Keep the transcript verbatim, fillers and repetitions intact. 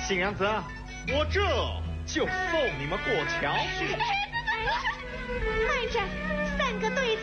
新娘子，我这就送你们过桥去。 慢着，三个对子